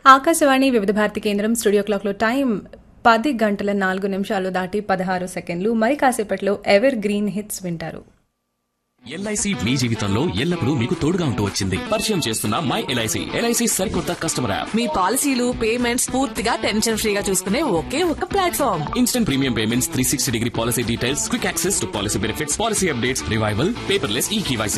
ఆకాశవాణి వివిధ భారతి కేంద్రం స్టూడియో క్లాక్లో టైం 10:04 దాటి 16 సెకండ్లు. మరి కాసేపట్లో ఎవర్ గ్రీన్ హిట్స్ వింటారు. ఎల్ఐసి మీ జీవితంలో ఎల్లప్పుడూ మీకు తోడుగా ఉంటూ వచ్చింది. పరిచయం చేస్తున్న మై ఎల్ఐసి. ఎల్ఐసి సరికొత్త కస్టమర్ యాప్. మీ పాలసీలు పేమెంట్స్ పూర్తిగా టెన్షన్ ఫ్రీగా చూసుకునే ఒకే ఒక platform. Instant premium payments, 360 degree policy details, quick access to policy benefits, policy updates, revival, paperless ఈ కేవైసీ.